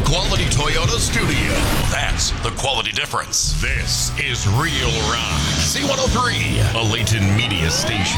quality Toyota studio. That's the quality difference. This is Real Rock C103, a Layton Media station.